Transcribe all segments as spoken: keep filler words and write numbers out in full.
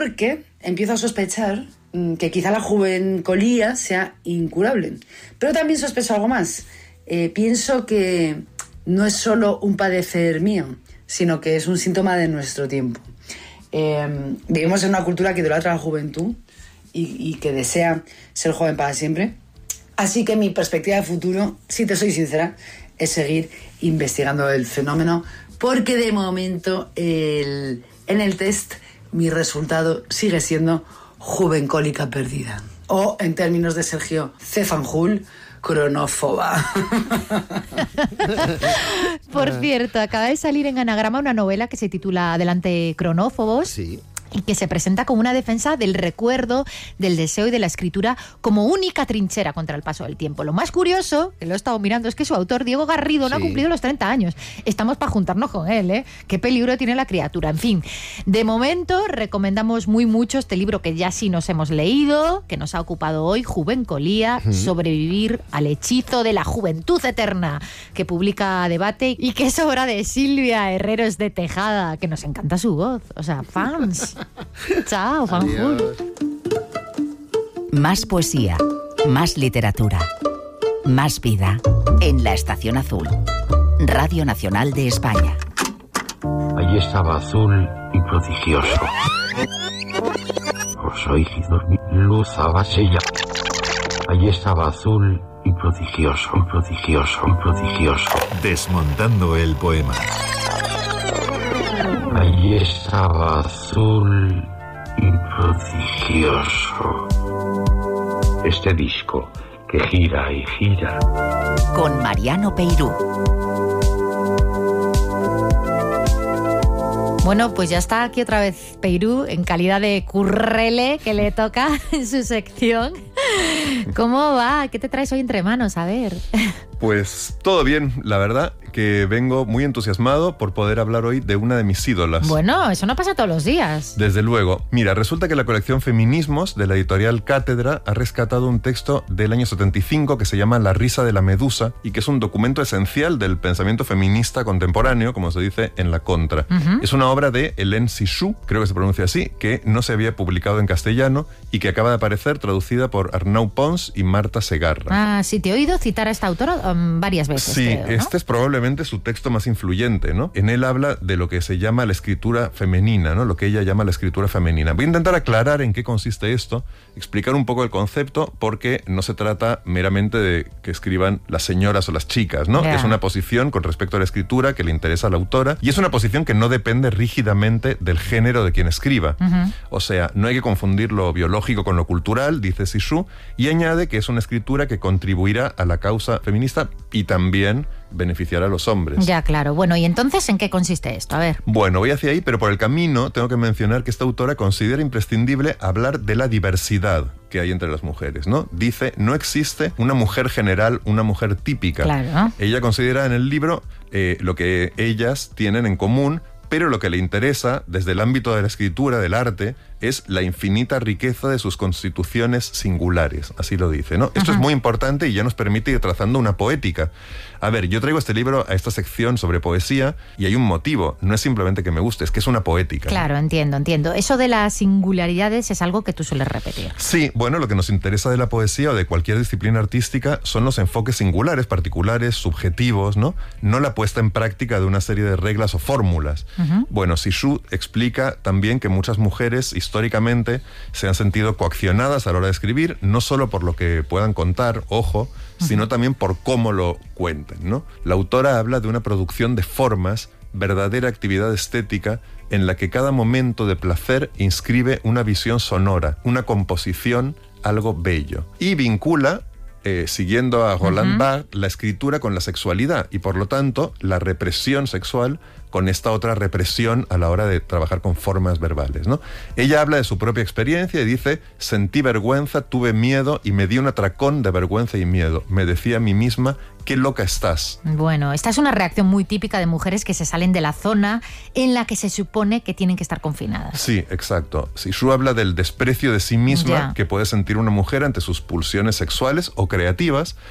porque empiezo a sospechar que quizá la juvencolía sea incurable. Pero también sospecho algo más. Eh, pienso que no es solo un padecer mío, sino que es un síntoma de nuestro tiempo. Eh, vivimos en una cultura que idolatra la juventud y, y que desea ser joven para siempre. Así que mi perspectiva de futuro, si te soy sincera, es seguir investigando el fenómeno, porque de momento el, en el test mi resultado sigue siendo juvencólica perdida. O, en términos de Sergio Cefanjul, cronófoba. Por cierto, acaba de salir en Anagrama una novela que se titula Adelante, cronófobos. Sí. Y que se presenta como una defensa del recuerdo, del deseo y de la escritura como única trinchera contra el paso del tiempo. Lo más curioso, que lo he estado mirando, es que su autor, Diego Garrido, no sí. ha cumplido los treinta años. Estamos para juntarnos con él, ¿eh? Qué peligro tiene la criatura. En fin, de momento recomendamos muy mucho este libro que ya sí nos hemos leído, que nos ha ocupado hoy, Juvencolía, uh-huh. Sobrevivir al hechizo de la juventud eterna, que publica Debate y que es obra de Silvia Herreros de Tejada, que nos encanta su voz. O sea, fans. Chao, Fanjul. Más poesía, más literatura, más vida en la Estación Azul. Radio Nacional de España. Allí estaba azul y prodigioso. Os oí dormir, luz abasella. Allí estaba azul y prodigioso, prodigioso, prodigioso. Desmontando el poema. Allí estaba azul y prodigioso. Este disco que gira y gira. Con Mariano Peirú. Bueno, pues ya está aquí otra vez Peirú en calidad de currele que le toca en su sección. ¿Cómo va? ¿Qué te traes hoy entre manos? A ver. Pues todo bien, la verdad, que vengo muy entusiasmado por poder hablar hoy de una de mis ídolas. Bueno, eso no pasa todos los días. Desde luego. Mira, resulta que la colección Feminismos de la editorial Cátedra ha rescatado un texto del año setenta y cinco que se llama La risa de la medusa y que es un documento esencial del pensamiento feminista contemporáneo, como se dice en la Contra. Uh-huh. Es una obra de Hélène Cixous, creo que se pronuncia así, que no se había publicado en castellano y que acaba de aparecer traducida por Arnau Pons y Marta Segarra. Ah, sí, te he oído citar a esta autora um, varias veces. Sí, creo, ¿no? Este es probablemente su texto más influyente, ¿no? En él habla de lo que se llama la escritura femenina, ¿no? Lo que ella llama la escritura femenina. Voy a intentar aclarar en qué consiste esto, explicar un poco el concepto, porque no se trata meramente de que escriban las señoras o las chicas, ¿no? Yeah. Es una posición con respecto a la escritura que le interesa a la autora y es una posición que no depende rígidamente del género de quien escriba. Uh-huh. O sea, no hay que confundir lo biológico con lo cultural, dice Cixous, y añade que es una escritura que contribuirá a la causa feminista y también beneficiará a los hombres. Ya, claro. Bueno, ¿y entonces en qué consiste esto? A ver. Bueno, voy hacia ahí, pero por el camino tengo que mencionar que esta autora considera imprescindible hablar de la diversidad que hay entre las mujeres, ¿no? Dice, no existe una mujer general, una mujer típica. Claro. Ella considera en el libro eh, lo que ellas tienen en común, pero lo que le interesa desde el ámbito de la escritura, del arte, es la infinita riqueza de sus constituciones singulares, así lo dice, ¿no? Esto uh-huh. es muy importante y ya nos permite ir trazando una poética. A ver, yo traigo este libro a esta sección sobre poesía y hay un motivo, no es simplemente que me guste, es que es una poética. Claro, ¿no? entiendo, entiendo. Eso de las singularidades es algo que tú sueles repetir. Sí, bueno, lo que nos interesa de la poesía o de cualquier disciplina artística son los enfoques singulares, particulares, subjetivos, ¿no? No la puesta en práctica de una serie de reglas o fórmulas. Uh-huh. Bueno, Cixous explica también que muchas mujeres históricamente se han sentido coaccionadas a la hora de escribir, no solo por lo que puedan contar, ojo, uh-huh. sino también por cómo lo cuenten, ¿no? La autora habla de una producción de formas, verdadera actividad estética, en la que cada momento de placer inscribe una visión sonora, una composición, algo bello. Y vincula, eh, siguiendo a Roland uh-huh. Barthes, la escritura con la sexualidad y, por lo tanto, la represión sexual con esta otra represión a la hora de trabajar con formas verbales, ¿no? Ella habla de su propia experiencia y dice, sentí vergüenza, tuve miedo y me di un atracón de vergüenza y miedo. Me decía a mí misma, qué loca estás. Bueno, esta es una reacción muy típica de mujeres que se salen de la zona en la que se supone que tienen que estar confinadas. Sí, exacto. Cixous habla del desprecio de sí misma ya. que puede sentir una mujer ante sus pulsiones sexuales o creativas,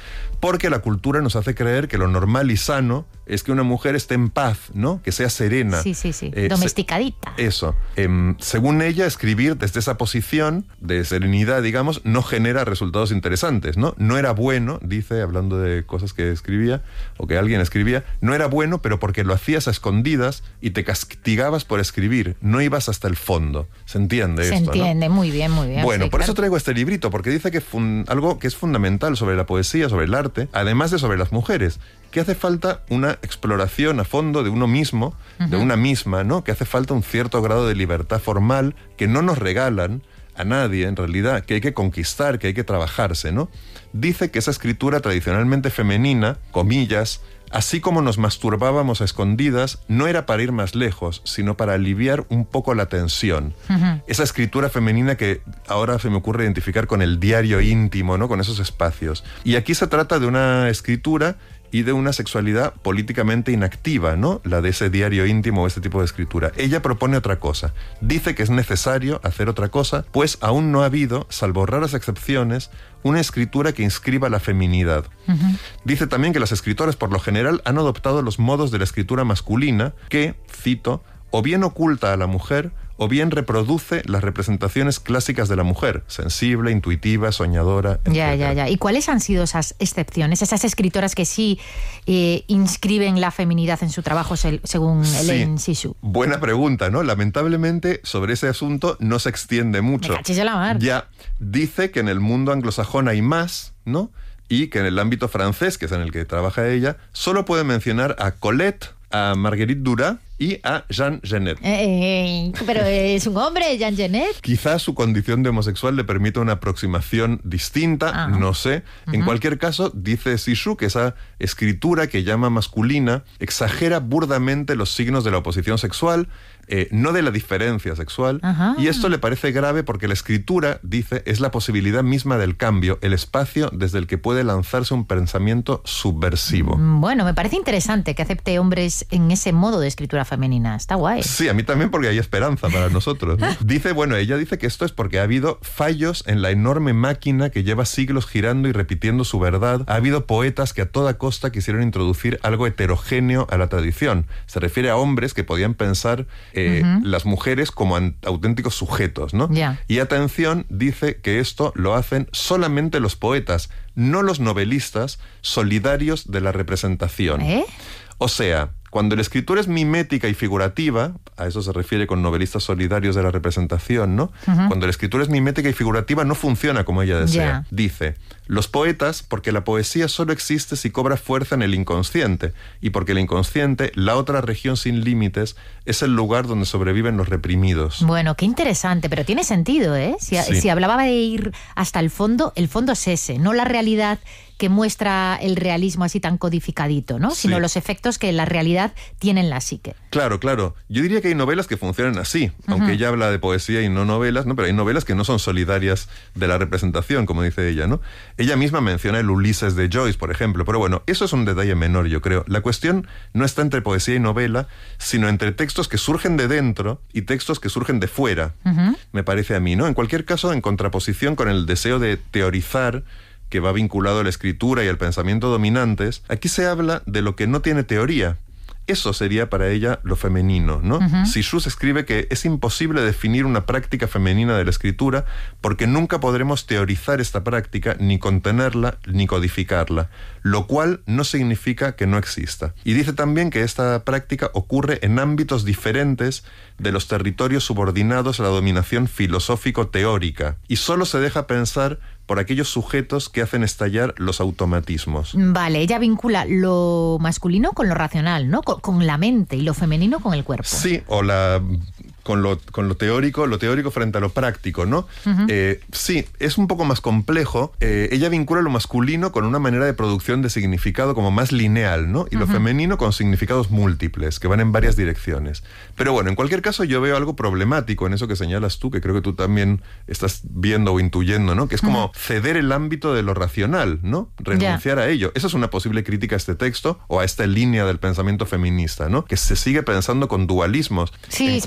porque la cultura nos hace creer que lo normal y sano es que una mujer esté en paz, ¿no? Que sea serena. Sí, sí, sí. Eh, Domesticadita. Se, eso. Eh, según ella, escribir desde esa posición de serenidad, digamos, no genera resultados interesantes, ¿no? No era bueno, dice, hablando de cosas que escribía, o que alguien escribía, no era bueno, pero porque lo hacías a escondidas y te castigabas por escribir, no ibas hasta el fondo. ¿Se entiende Se esto, entiende, ¿no? muy bien, muy bien. Bueno, sí, por claro. eso traigo este librito, porque dice que fun- algo que es fundamental sobre la poesía, sobre el arte, además de sobre las mujeres, que hace falta una exploración a fondo de uno mismo, uh-huh. de una misma, ¿no? Que hace falta un cierto grado de libertad formal que no nos regalan a nadie, en realidad, que hay que conquistar, que hay que trabajarse, ¿no? Dice que esa escritura tradicionalmente femenina, comillas, así como nos masturbábamos a escondidas, no era para ir más lejos, sino para aliviar un poco la tensión. Uh-huh. Esa escritura femenina que ahora se me ocurre identificar con el diario íntimo, ¿no? Con esos espacios. Y aquí se trata de una escritura y de una sexualidad políticamente inactiva, ¿no? La de ese diario íntimo o ese tipo de escritura. Ella propone otra cosa. Dice que es necesario hacer otra cosa, pues aún no ha habido, salvo raras excepciones, una escritura que inscriba la feminidad. Uh-huh. Dice también que las escritoras por lo general han adoptado los modos de la escritura masculina que, cito, o bien oculta a la mujer o bien reproduce las representaciones clásicas de la mujer, sensible, intuitiva, soñadora, etcétera. Ya, ya, ya. ¿Y cuáles han sido esas excepciones? Esas escritoras que sí eh, inscriben la feminidad en su trabajo, según sí. Hélène Cixous. Buena pregunta, ¿no? Lamentablemente, sobre ese asunto no se extiende mucho. Me cachis de la mar. Ya, dice que en el mundo anglosajón hay más, ¿no? Y que en el ámbito francés, que es en el que trabaja ella, solo puede mencionar a Colette, a Marguerite Duras y a Jean Genet. Eh, pero es un hombre, Jean Genet. Quizás su condición de homosexual le permita una aproximación distinta, ah. no sé. Uh-huh. En cualquier caso, dice Cixous que esa escritura que llama masculina exagera burdamente los signos de la oposición sexual, eh, no de la diferencia sexual, uh-huh. y esto le parece grave porque la escritura, dice, es la posibilidad misma del cambio, el espacio desde el que puede lanzarse un pensamiento subversivo. Bueno, me parece interesante que acepte hombres en ese modo de escritura femenina. Está guay. Sí, a mí también, porque hay esperanza para nosotros, ¿no? Dice, bueno, ella dice que esto es porque ha habido fallos en la enorme máquina que lleva siglos girando y repitiendo su verdad. Ha habido poetas que a toda costa quisieron introducir algo heterogéneo a la tradición. Se refiere a hombres que podían pensar eh, uh-huh. las mujeres como auténticos sujetos, ¿no? Yeah. Y atención, dice que esto lo hacen solamente los poetas, no los novelistas solidarios de la representación. ¿Eh? O sea, cuando la escritura es mimética y figurativa, a eso se refiere con novelistas solidarios de la representación, ¿no? Uh-huh. Cuando la escritura es mimética y figurativa no funciona como ella desea. Yeah. Dice, los poetas, porque la poesía solo existe si cobra fuerza en el inconsciente, y porque el inconsciente, la otra región sin límites, es el lugar donde sobreviven los reprimidos. Bueno, qué interesante, pero tiene sentido, ¿eh? Si, sí. si hablaba de ir hasta el fondo, el fondo es ese, no la realidad que muestra el realismo así tan codificadito, ¿no? Sí. Sino los efectos que la realidad tiene en la psique. Claro, claro. Yo diría que hay novelas que funcionan así, uh-huh. aunque ella habla de poesía y no novelas, ¿no? Pero hay novelas que no son solidarias de la representación, como dice ella, ¿no? Ella misma menciona el Ulises de Joyce, por ejemplo, pero bueno, eso es un detalle menor, yo creo. La cuestión no está entre poesía y novela, sino entre textos que surgen de dentro y textos que surgen de fuera, uh-huh. me parece a mí, ¿no? En cualquier caso, en contraposición con el deseo de teorizar, que va vinculado a la escritura y al pensamiento dominantes, aquí se habla de lo que no tiene teoría. Eso sería para ella lo femenino, ¿no? Uh-huh. Cixous escribe que es imposible definir una práctica femenina de la escritura porque nunca podremos teorizar esta práctica, ni contenerla, ni codificarla, lo cual no significa que no exista. Y dice también que esta práctica ocurre en ámbitos diferentes de los territorios subordinados a la dominación filosófico-teórica, y solo se deja pensar por aquellos sujetos que hacen estallar los automatismos. Vale, ella vincula lo masculino con lo racional, ¿no? Con, con la mente, y lo femenino con el cuerpo. Sí, o la... Con lo, con lo teórico, lo teórico frente a lo práctico, ¿no? Uh-huh. Eh, sí, es un poco más complejo. Eh, ella vincula lo masculino con una manera de producción de significado como más lineal, ¿no? Y uh-huh. lo femenino con significados múltiples, que van en varias direcciones. Pero bueno, en cualquier caso yo veo algo problemático en eso que señalas tú, que creo que tú también estás viendo o intuyendo, ¿no? Que es como uh-huh. ceder el ámbito de lo racional, ¿no? Renunciar yeah. a ello. Esa es una posible crítica a este texto o a esta línea del pensamiento feminista, ¿no? Que se sigue pensando con dualismos. Sí, en... bueno, de alguna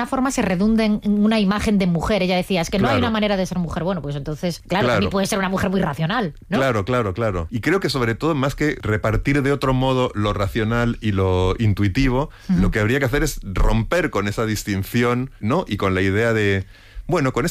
alguna forma se redunde en una imagen de mujer. Ella decía, es que no Claro. hay una manera de ser mujer. Bueno, pues entonces, claro, Claro. ni puede ser una mujer muy racional, ¿no? Claro, claro, claro. Y creo que sobre todo, más que repartir de otro modo lo racional y lo intuitivo, uh-huh. lo que habría que hacer es romper con esa distinción, ¿no? Y con la idea de, bueno, con